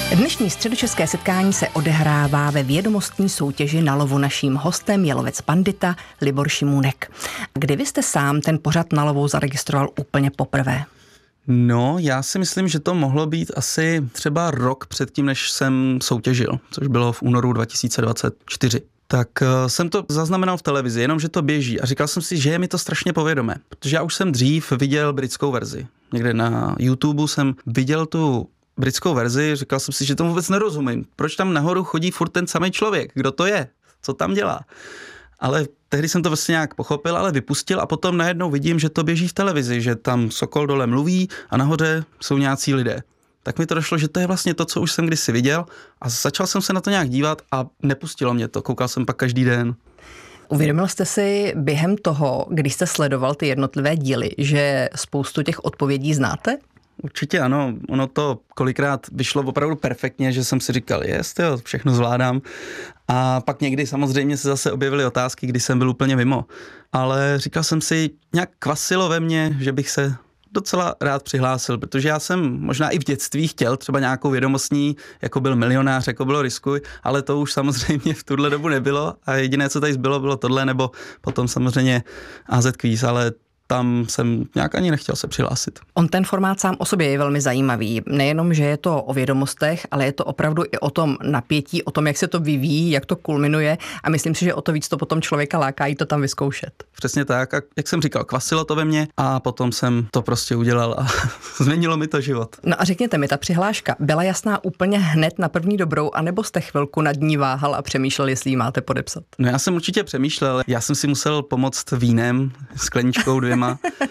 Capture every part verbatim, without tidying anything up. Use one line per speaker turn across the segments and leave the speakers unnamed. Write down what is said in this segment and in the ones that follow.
Dnešní středočeské setkání se odehrává ve vědomostní soutěži Na lovu. Naším hostem je lovec Bandita Libor Šimůnek. Kdy vy jste sám ten pořad Na lovu zaregistroval úplně poprvé?
No, já si myslím, že to mohlo být asi třeba rok předtím, než jsem soutěžil, což bylo v únoru dva tisíce dvacet čtyři. Tak uh, jsem to zaznamenal v televizi, jenom že to běží a říkal jsem si, že je mi to strašně povědomé, protože já už jsem dřív viděl britskou verzi. Někde na YouTube jsem viděl tu britskou verzi, říkal jsem si, že tomu vůbec nerozumím. Proč tam nahoru chodí furt ten samý člověk? Kdo to je? Co tam dělá? Ale tehdy jsem to vlastně nějak pochopil, ale vypustil a potom najednou vidím, že to běží v televizi, že tam Sokol dole mluví a nahoře jsou nějací lidé. Tak mi to došlo, že to je vlastně to, co už jsem kdysi viděl a začal jsem se na to nějak dívat a nepustilo mě to. Koukal jsem pak každý den.
Uvědomil jste si během toho, když jste sledoval ty jednotlivé díly, že spoustu těch odpovědí znáte?
Určitě ano, ono to kolikrát vyšlo opravdu perfektně, že jsem si říkal, jest, jo, všechno zvládám. A pak někdy samozřejmě se zase objevily otázky, kdy jsem byl úplně mimo. Ale říkal jsem si, nějak kvasilo ve mně, že bych se docela rád přihlásil, protože já jsem možná i v dětství chtěl třeba nějakou vědomostní, jako byl Milionář, jako bylo Riskuj, ale to už samozřejmě v tuhle dobu nebylo a jediné, co tady zbylo, bylo tohle, nebo potom samozřejmě á zet Quiz, ale tam jsem nějak ani nechtěl se přihlásit.
On ten formát sám o sobě je velmi zajímavý. Nejenom, že je to o vědomostech, ale je to opravdu i o tom napětí, o tom, jak se to vyvíjí, jak to kulminuje a myslím si, že o to víc to potom člověka láká jít to tam vyzkoušet.
Přesně tak. A jak jsem říkal, kvasilo to ve mně a potom jsem to prostě udělal a změnilo mi to život.
No a řekněte mi, ta přihláška byla jasná úplně hned na první dobrou, anebo jste chvilku nad ní váhal a přemýšlel, jestli ji máte podepsat?
No já jsem určitě přemýšlel. Já jsem si musel pomoct vínem, skleničkou dvěma.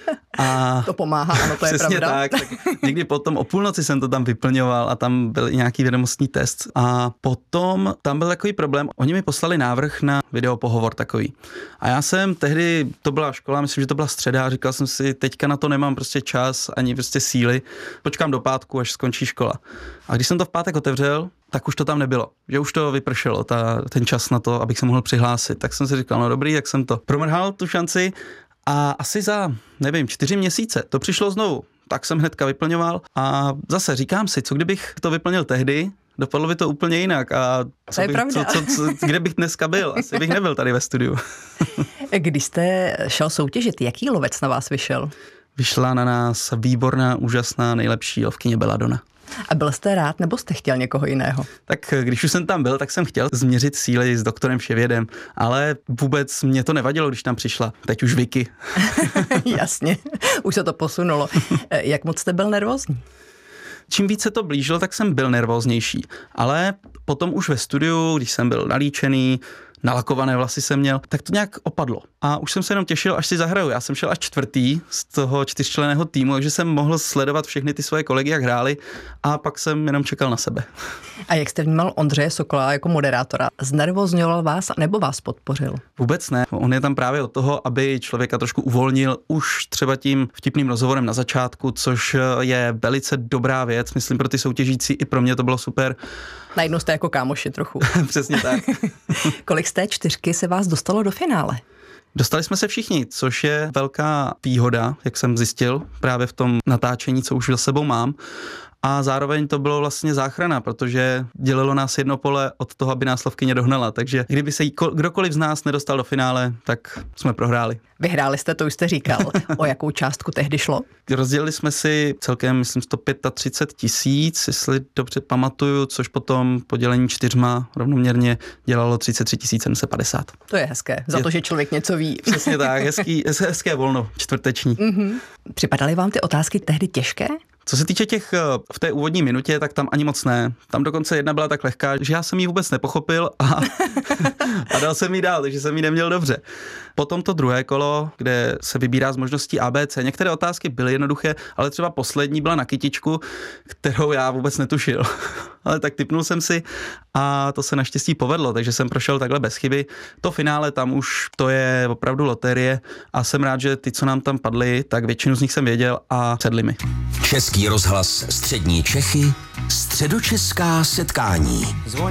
A
to pomáhá, ano, to je
přesně
pravda.
Tak, tak někdy potom o půlnoci jsem to tam vyplňoval a tam byl i nějaký vědomostní test. A potom tam byl takový problém, oni mi poslali návrh na videopohovor takový. A já jsem tehdy, to byla škola, myslím, že to byla středa, a říkal jsem si, teďka na to nemám prostě čas, ani prostě síly, počkám do pátku, až skončí škola. A když jsem to v pátek otevřel, tak už to tam nebylo, že už to vypršelo, ta, ten čas na to, abych se mohl přihlásit. Tak jsem si říkal, no dobrý, jak jsem to promrhal, tu šanci. A asi za, nevím, čtyři měsíce to přišlo znovu. Tak jsem hnedka vyplňoval a zase říkám si, co kdybych to vyplnil tehdy, dopadlo by to úplně jinak. A co
to
bych,
je pravda.
Co, co, co, kde bych dneska byl? Asi bych nebyl tady ve studiu.
Když jste šel soutěžit, jaký lovec na vás vyšel?
Vyšla na nás výborná, úžasná, nejlepší lovkyně Belladonna.
A byl jste rád, nebo jste chtěl někoho jiného?
Tak když už jsem tam byl, tak jsem chtěl změřit síly s doktorem Vševědem, ale vůbec mě to nevadilo, když tam přišla. Teď už Vicky.
Jasně, už se to posunulo. Jak moc jste byl nervózní?
Čím víc se to blížilo, tak jsem byl nervóznější. Ale potom už ve studiu, když jsem byl nalíčený, nalakované vlasy jsem měl, tak to nějak opadlo. A už jsem se jenom těšil, až si zahraju. Já jsem šel až čtvrtý z toho čtyřčlenného týmu, takže jsem mohl sledovat všechny ty svoje kolegy, jak hráli, a pak jsem jenom čekal na sebe.
A jak jste vnímal Ondřeje Sokola jako moderátora? Znervózňoval vás nebo vás podpořil?
Vůbec ne. On je tam právě od toho, aby člověka trošku uvolnil už třeba tím vtipným rozhovorem na začátku, což je velice dobrá věc. Myslím, pro ty soutěžící i pro mě to bylo super.
Najednou jste jako kámoši trochu.
Přesně tak.
Kolik z té čtyřky se vás dostalo do finále?
Dostali jsme se všichni, což je velká výhoda, jak jsem zjistil, právě v tom natáčení, co už za sebou mám. A zároveň to bylo vlastně záchrana, protože dělilo nás jedno pole od toho, aby nás lovkyně dohnala. Takže kdyby se kdokoliv z nás nedostal do finále, tak jsme prohráli.
Vyhráli jste, to už jste říkal. O jakou částku tehdy šlo?
Rozdělili jsme si celkem, myslím, sto třicet pět tisíc, jestli dobře pamatuju, což potom podělení čtyřma rovnoměrně dělalo třicet tři tisíc sedm set padesát.
To je hezké, za je... to, že člověk něco ví.
Přesně tak, hezký, hezké volno, čtvrteční.
Mm-hmm. Připadaly vám ty otázky tehdy těžké?
Co se týče těch v té úvodní minutě, tak tam ani moc ne. Tam dokonce jedna byla tak lehká, že já jsem ji vůbec nepochopil a, a dal jsem ji dál, takže jsem ji neměl dobře. Potom to druhé kolo, kde se vybírá z možností A B C. Některé otázky byly jednoduché, ale třeba poslední byla na kytičku, kterou já vůbec netušil. Ale tak tipnul jsem si a to se naštěstí povedlo, takže jsem prošel takhle bez chyby. To finále tam už to je opravdu loterie a jsem rád, že ty, co nám tam padly, tak většinu z nich jsem věděl a sedli mi.
Český rozhlas Střední Čechy, středočeská setkání.